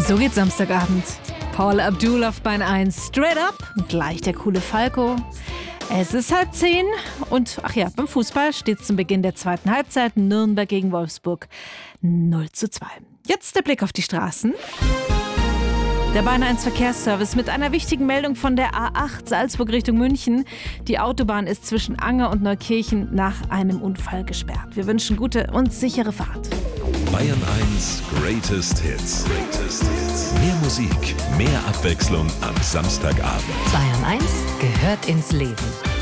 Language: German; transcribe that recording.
So geht's Samstagabend. Paula Abdul auf Bein 1, Straight Up, gleich der coole Falco. Es ist 9:30 und, ach ja, beim Fußball steht zum Beginn der zweiten Halbzeit Nürnberg gegen Wolfsburg 0:2. Jetzt der Blick auf die Straßen. Der Bein 1 Verkehrsservice mit einer wichtigen Meldung von der A8 Salzburg Richtung München. Die Autobahn ist zwischen Anger und Neukirchen nach einem Unfall gesperrt. Wir wünschen gute und sichere Fahrt. Bayern 1 Greatest Hits. Mehr Musik, mehr Abwechslung am Samstagabend. Bayern 1 gehört ins Leben.